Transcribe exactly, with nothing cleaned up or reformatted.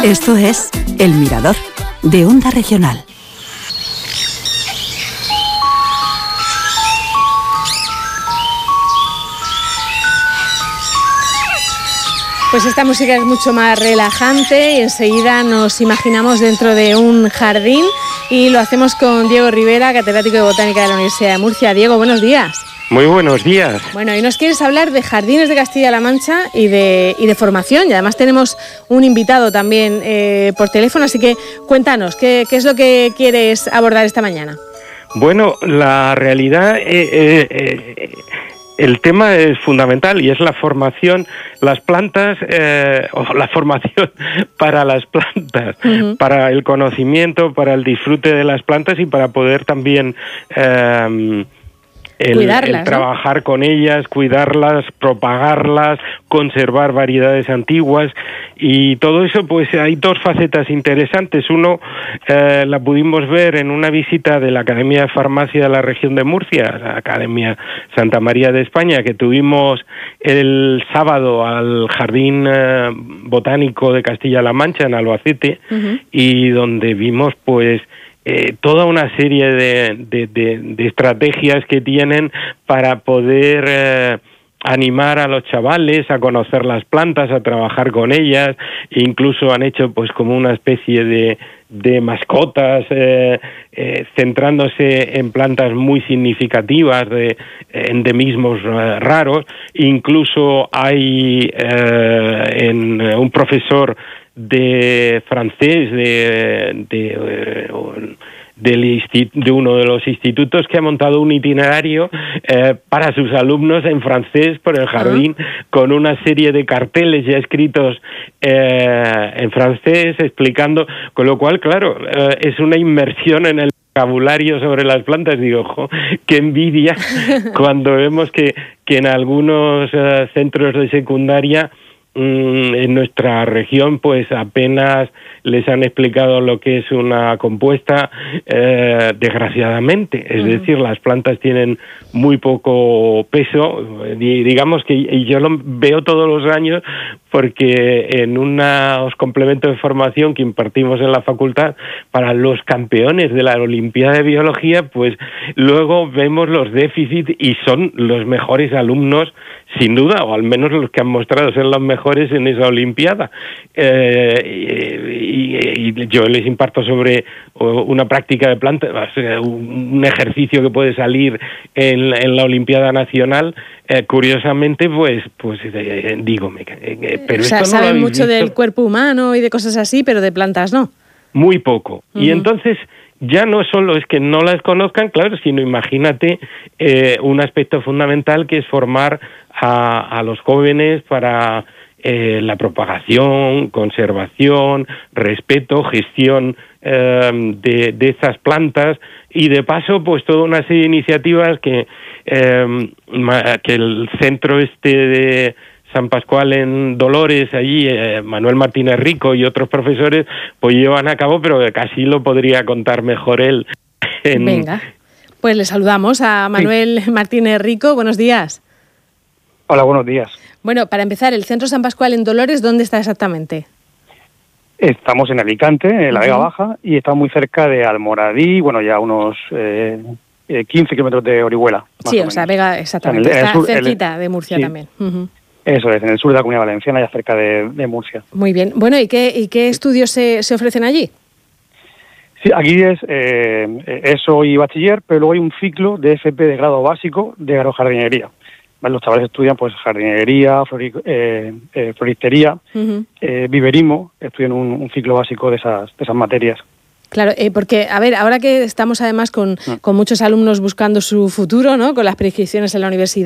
Esto es El Mirador, de Onda Regional. Pues esta música es mucho más relajante y enseguida nos imaginamos dentro de un jardín y lo hacemos con Diego Rivera, catedrático de Botánica de la Universidad de Murcia. Diego, buenos días. Muy buenos días. Bueno, y nos quieres hablar de jardines de Castilla-La Mancha y de, y de formación, y además tenemos un invitado también eh, por teléfono, así que cuéntanos, ¿qué, qué es lo que quieres abordar esta mañana? Bueno, la realidad, eh, eh, eh, el tema es fundamental y es la formación, las plantas, eh, o la formación para las plantas, uh-huh. para el conocimiento, para el disfrute de las plantas y para poder también... Eh, El, el trabajar ¿no? con ellas, cuidarlas, propagarlas, conservar variedades antiguas y todo eso, pues hay dos facetas interesantes. Uno, eh, la pudimos ver en una visita de la Academia de Farmacia de la región de Murcia, la Academia Santa María de España, que tuvimos el sábado al Jardín eh, Botánico de Castilla-La Mancha en Albacete, uh-huh. y donde vimos pues Eh, toda una serie de, de, de, de estrategias que tienen para poder eh, animar a los chavales a conocer las plantas, a trabajar con ellas, e incluso han hecho pues como una especie de, de mascotas eh, eh, centrándose en plantas muy significativas, de endemismos eh, raros. Incluso hay eh, en un profesor de francés de, de, de, de uno de los institutos que ha montado un itinerario eh, para sus alumnos en francés por el jardín, uh-huh. con una serie de carteles ya escritos eh, en francés explicando, con lo cual, claro, eh, es una inmersión en el vocabulario sobre las plantas. Digo, ojo, qué envidia cuando vemos que, que en algunos eh, centros de secundaria en nuestra región pues apenas les han explicado lo que es una compuesta, eh, desgraciadamente, es uh-huh. decir, las plantas tienen muy poco peso, digamos que y yo lo veo todos los años porque en unos complementos de formación que impartimos en la facultad para los campeones de la Olimpiada de Biología, pues luego vemos los déficits y son los mejores alumnos sin duda, o al menos los que han mostrado ser los mejores en esa Olimpiada. Eh, y, y yo les imparto sobre una práctica de plantas, un ejercicio que puede salir en, en la Olimpiada Nacional. Eh, curiosamente, pues, pues eh, digo, me, eh, pero o sea, esto no saben lo mucho visto. Del cuerpo humano y de cosas así, pero de plantas no. Muy poco. Uh-huh. Y entonces ya no solo es que no las conozcan, claro, sino imagínate eh, un aspecto fundamental que es formar a, a los jóvenes para eh, la propagación, conservación, respeto, gestión eh, de, de estas plantas y de paso pues toda una serie de iniciativas que, eh, que el centro este de San Pascual en Dolores, allí eh, Manuel Martínez Rico y otros profesores pues llevan a cabo, pero casi lo podría contar mejor él. En... Venga, pues le saludamos a Manuel sí. Martínez Rico. Buenos días. Hola, buenos días. Bueno, para empezar, el Centro San Pascual en Dolores, ¿dónde está exactamente? Estamos en Alicante, en la uh-huh. Vega Baja, y estamos muy cerca de Almoradí, bueno, ya unos eh, quince kilómetros de Orihuela. Sí, o, o sea, Vega, exactamente, o sea, el, está el sur, cerquita el, de Murcia sí. también. Uh-huh. Eso es, en el sur de la Comunidad Valenciana, ya cerca de, de Murcia. Muy bien. Bueno, ¿y qué, y qué estudios se, se ofrecen allí? Sí, aquí es eh, eso y bachiller, pero luego hay un ciclo de F P de grado básico de agrojardinería. ¿Vale? Los chavales estudian pues jardinería, flori, eh, eh, floristería, uh-huh. eh, viverismo, estudian un, un ciclo básico de esas, de esas materias. Claro, eh, porque, a ver, ahora que estamos además con, uh-huh. con muchos alumnos buscando su futuro, ¿no? Con las prescripciones en la universidad,